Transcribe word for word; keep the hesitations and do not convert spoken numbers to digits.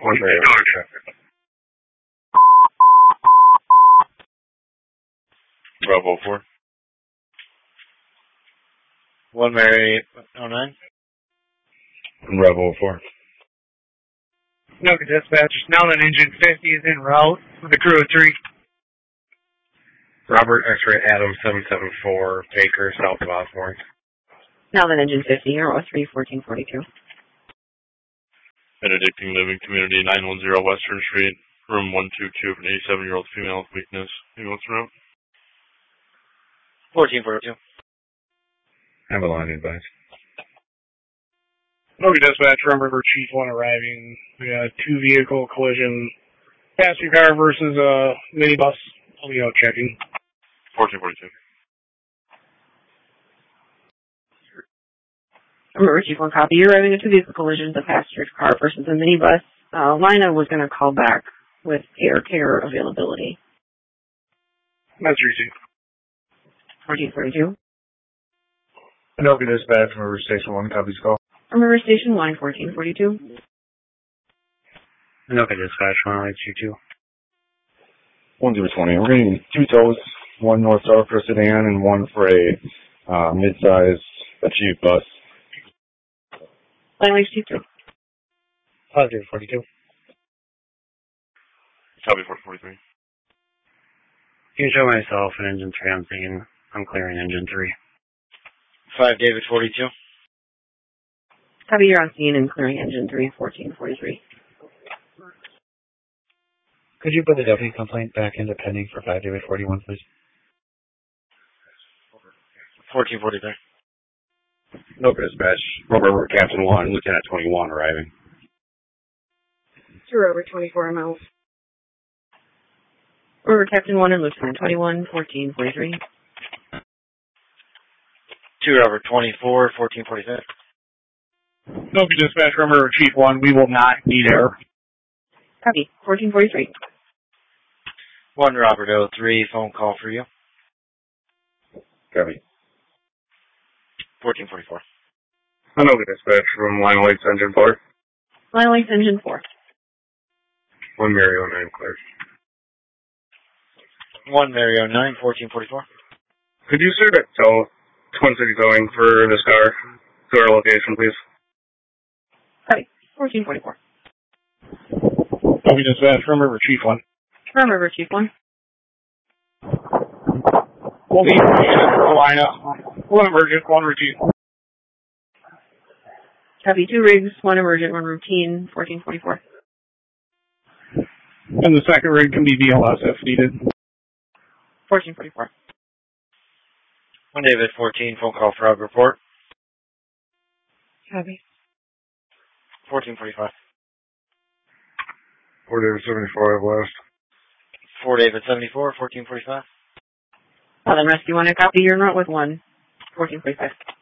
One Mary. Bravo four. One Mary oh nine. Bravo four. Noka dispatch, now that engine fifty is en route with a crew of three. Robert X-ray Adam seven seven four, Baker, south of Osborne. Now that engine fifty, Euro three, fourteen forty-two. Benedictine Living Community, nine one zero Western Street, room one two two, an eighty-seven-year-old female with weakness. Ambulance route. fourteen forty-two. Avalon advice. Noka dispatch, Rum River Chief one arriving. We got a two vehicle collision. Passenger car versus a minibus. I'll be out checking. fourteen forty-two. Remember, Chief one copy. You're arriving at two vehicle collisions, a passenger car versus a minibus. Uh, Lina was going to call back with air care availability. That's easy. fourteen forty-two. Noka dispatch, River Station one, copies call. River Station one, fourteen forty-two. Noka dispatch, one eight two two. one zero twenty. We're getting two tows, one North Star for a sedan and one for a uh, mid-size Achieve bus. Line H T two. Positive forty-two. Copy four forty-three. You can show myself and engine three on scene. I'm clearing engine three. Five David forty-two. Copy, you're on scene and clearing engine three, fourteen forty-three. Could you put the W complaint back into pending for five David forty-one, please? fourteen forty-three. Noka dispatch, Robert Captain one, Lieutenant twenty-one arriving. Two over twenty-four miles. Over Captain one and Lieutenant twenty-one, fourteen forty-three. Two over twenty-four, fourteen forty-six. Noka dispatch, Rum River Chief one, we will not need air. Copy, fourteen forty-three. One Robert oh three, phone call for you. Copy. fourteen forty-four. Noka dispatch from Line Lights Engine four. Line Lights Engine four. One Mary oh nine clear. One Mary oh nine, fourteen forty-four. Could you, sir, tell Twin City Towing for this car to our location, please? Copy, fourteen forty-four. Noka dispatch, Rum River Chief one. Rum River Chief one. We'll need a line up. One emergent, one routine. Copy, two rigs, one emergent, one routine, fourteen forty-four. And the second rig can be V L S if needed. fourteen forty-four. One David fourteen, phone call for Hub report. Copy. fourteen forty-five. four David seventy-four West. Four David seventy-four, fourteen forty-five. Southern Rescue one, a copy, you're not with one, fourteen forty-five.